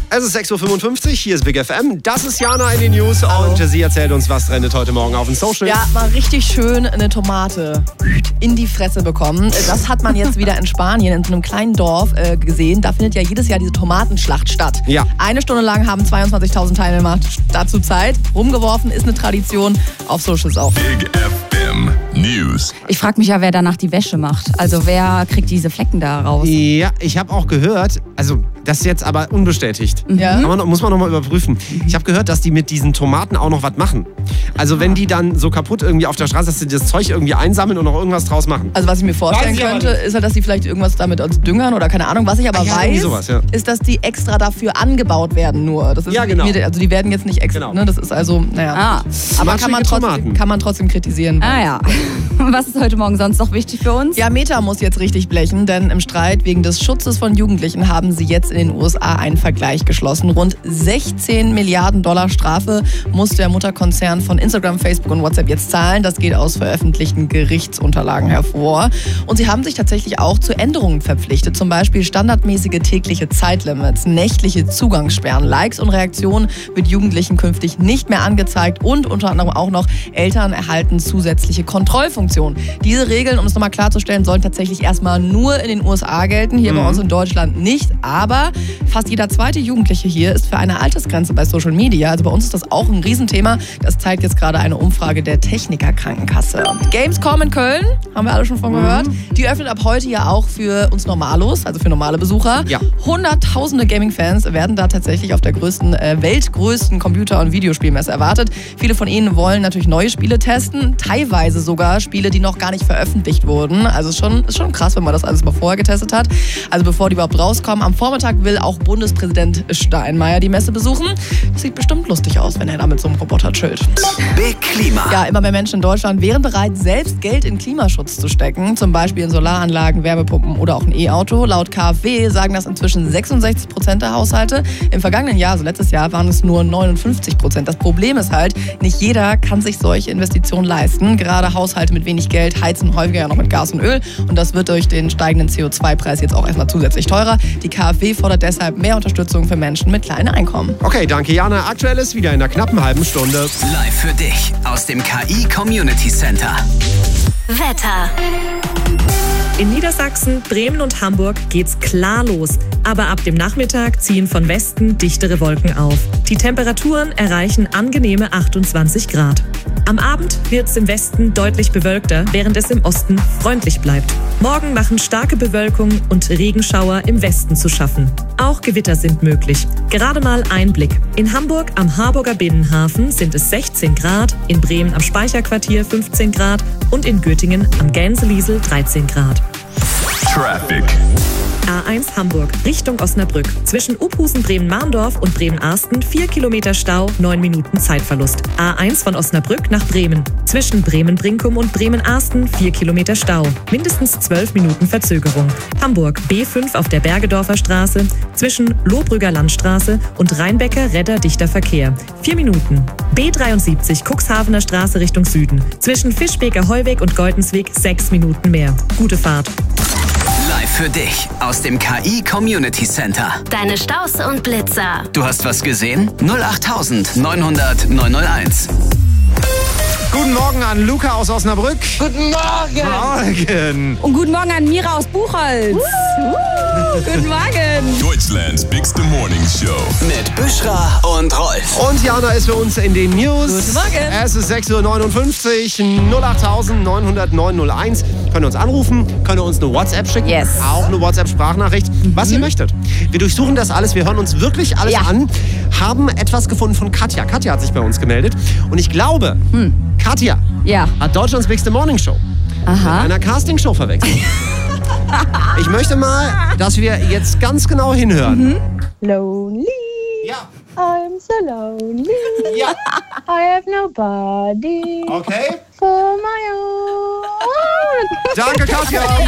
Es ist 6.55 Uhr, hier ist Big FM. Das ist Jana in den News und sie erzählt uns, was trendet heute Morgen auf den Social. Ja, mal richtig schön eine Tomate in die Fresse bekommen. Das hat man jetzt wieder in Spanien, in so einem kleinen Dorf gesehen. Da findet ja jedes Jahr diese Tomatenschlacht statt. Ja. 1 Stunde lang haben 22.000 Teilnehmer dazu Zeit. Rumgeworfen ist eine Tradition, auf Socials auch. Big FM News. Ich frage mich ja, wer danach die Wäsche macht. Also wer kriegt diese Flecken da raus? Ja, ich habe auch gehört, also das ist jetzt aber unbestätigt. Ja. Muss man noch mal überprüfen. Ich habe gehört, dass die mit diesen Tomaten auch noch was machen. Also wenn die dann so kaputt irgendwie auf der Straße, dass sie das Zeug irgendwie einsammeln und noch irgendwas draus machen. Also was ich mir vorstellen könnte, ist ja, dass die vielleicht irgendwas damit als Düngern oder keine Ahnung. Was ich aber weiß, sowas, ist, dass die extra dafür angebaut werden nur. Das ist ja, genau. Also die werden jetzt nicht extra, genau. ne? Das ist also, naja. Aber kann man trotzdem kritisieren. Ah ja. Was ist heute Morgen sonst noch wichtig für uns? Ja, Meta muss jetzt richtig blechen, denn im Streit wegen des Schutzes von Jugendlichen haben sie jetzt in den USA einen Vergleich geschlossen. Rund 16 Milliarden $ Strafe muss der Mutterkonzern von Instagram, Facebook und WhatsApp jetzt zahlen. Das geht aus veröffentlichten Gerichtsunterlagen hervor. Und sie haben sich tatsächlich auch zu Änderungen verpflichtet. Zum Beispiel standardmäßige tägliche Zeitlimits, nächtliche Zugangssperren, Likes und Reaktionen wird Jugendlichen künftig nicht mehr angezeigt und unter anderem auch noch Eltern erhalten zusätzliche Kontrollfunktionen. Diese Regeln, um es nochmal klarzustellen, sollen tatsächlich erstmal nur in den USA gelten, hier bei uns in Deutschland nicht. Aber fast jeder zweite Jugendliche hier ist für eine Altersgrenze bei Social Media. Also bei uns ist das auch ein Riesenthema. Das zeigt jetzt gerade eine Umfrage der Techniker-Krankenkasse. Gamescom in Köln, haben wir alle schon von gehört. Die öffnet ab heute ja auch für uns Normalos, also für normale Besucher. Ja. Hunderttausende Gaming-Fans werden da tatsächlich auf der weltgrößten Computer- und Videospielmesse erwartet. Viele von ihnen wollen natürlich neue Spiele testen, teilweise sogar Spiele, die noch gar nicht veröffentlicht wurden. Also ist schon krass, wenn man das alles mal vorher getestet hat. Also bevor die überhaupt rauskommen. Am Vormittag will auch Bundespräsident Steinmeier die Messe besuchen. Das sieht bestimmt lustig aus, wenn er da mit so einem Roboter chillt. Big Klima. Ja, immer mehr Menschen in Deutschland wären bereit, selbst Geld in Klimaschutz zu stecken. Zum Beispiel in Solaranlagen, Wärmepumpen oder auch ein E-Auto. Laut KfW sagen das inzwischen 66% der Haushalte. Im vergangenen Jahr, also letztes Jahr, waren es nur 59%. Das Problem ist halt, nicht jeder kann sich solche Investitionen leisten. Gerade Haushalte mit wenig Geld heizen häufiger noch mit Gas und Öl. Und das wird durch den steigenden CO2-Preis jetzt auch erstmal zusätzlich teurer. Die KfW fordert deshalb mehr Unterstützung für Menschen mit kleinen Einkommen. Okay, danke Jana. Aktuell ist wieder in einer knappen halben Stunde. Live für dich aus dem KI Community Center. Wetter. In Niedersachsen, Bremen und Hamburg geht's klar los. Aber ab dem Nachmittag ziehen von Westen dichtere Wolken auf. Die Temperaturen erreichen angenehme 28 Grad. Am Abend wird's im Westen deutlich bewölkter, während es im Osten freundlich bleibt. Morgen machen starke Bewölkung und Regenschauer im Westen zu schaffen. Auch Gewitter sind möglich. Gerade mal ein Blick. In Hamburg am Harburger Binnenhafen sind es 16 Grad, in Bremen am Speicherquartier 15 Grad und in Göttingen am Gänseliesel 13 Grad. Traffic. A1 Hamburg, Richtung Osnabrück. Zwischen Uphusen, Bremen-Marndorf und Bremen-Arsten 4 Kilometer Stau, 9 Minuten Zeitverlust. A1 von Osnabrück nach Bremen. Zwischen Bremen-Brinkum und Bremen-Arsten 4 Kilometer Stau, mindestens 12 Minuten Verzögerung. Hamburg, B5 auf der Bergedorfer Straße. Zwischen Lohbrügger Landstraße und Rheinbecker Redder dichter Verkehr. 4 Minuten. B73 Cuxhavener Straße Richtung Süden. Zwischen Fischbeker Heuweg und Goldensweg 6 Minuten mehr. Gute Fahrt. Live für dich aus dem KI Community Center. Deine Staus und Blitzer. Du hast was gesehen? 08000 900 901. Guten Morgen an Luca aus Osnabrück. Guten Morgen! Morgen. Und guten Morgen an Mira aus Buchholz. Guten Morgen. Deutschlands Bigste Morning Show. Mit Büschra und Rolf. Und Jana ist für uns in den News. Guten Morgen. Es ist 6.59 Uhr, 08000 900 901. Könnt ihr uns anrufen, könnt ihr uns eine WhatsApp schicken. Yes. Auch eine WhatsApp-Sprachnachricht, was ihr möchtet. Wir durchsuchen das alles, wir hören uns wirklich alles an. Haben etwas gefunden von Katja. Katja hat sich bei uns gemeldet. Und ich glaube, Katja hat Deutschlands Bigste Morning Show mit einer Castingshow verwechselt. Ich möchte mal, dass wir jetzt ganz genau hinhören. Lonely. Ja. I'm so lonely. Ja. I have nobody Okay. for my own. Danke, Katja.